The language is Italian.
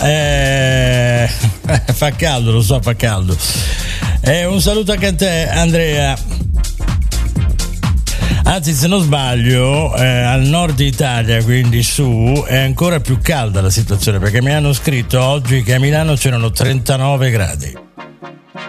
Fa caldo, lo so, fa caldo. Un saluto anche a te, Andrea. Anzi, se non sbaglio, al nord Italia, quindi su, è ancora più calda la situazione, perché mi hanno scritto oggi che a Milano c'erano 39 gradi.